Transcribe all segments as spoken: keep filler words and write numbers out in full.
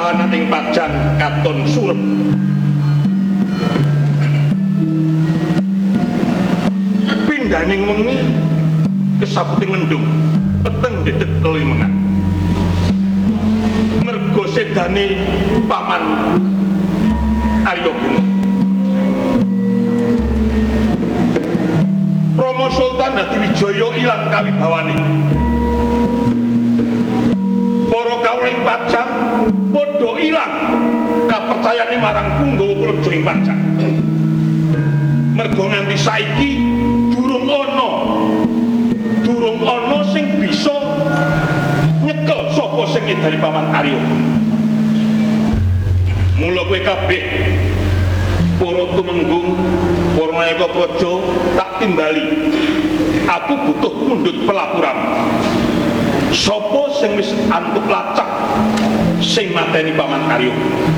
kawananing pajan katon surep. Pindaning wengi kesaputing mendung peteng dedek kelimengan. Mergo sedane paman Arya Bima. Rama Sultan Hadiwijaya ilang kawibawane. Para kawuling Pajang padha ilang kapercayane marang Punggawa Praja ing Pajang. Mergo nganti saiki durung ana durung ana sing bisa nyekel sapa sing ngedari paman Arya. Mula kowe kabeh para tumenggung, para nayaka praja tak timbali. Aku butuh mundhut pelaporan. Sapa sing wis antuk lacak sing mateni paman Arya?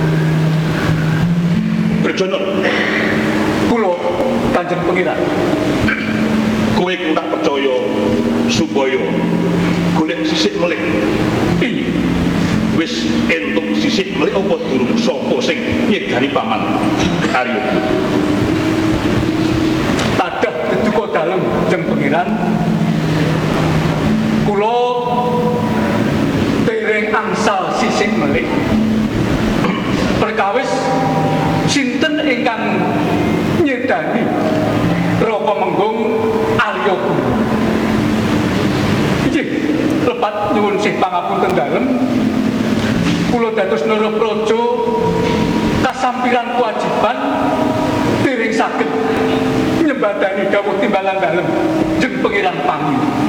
Berjono. Kula Kanjeng Pangeran. Kowe ku tak percaya supaya golek sisik melih. Iya. Wis entuk sisik melih apa durung sapa sing nyegani paman Arya? Tadah deduka dalem Kanjeng Pangeran. Kula dereng angsal sisik melih. Perkawis sinten ingkang nyedani Raka Menggung Arya Bima. Inggih, lepat nyuwun sih pangapunten dalem. Kula dados Narapraja kasampiran kewajiban dereng saged nyembadani dawuh timbalan dalem Kanjeng Pangeran Pangi.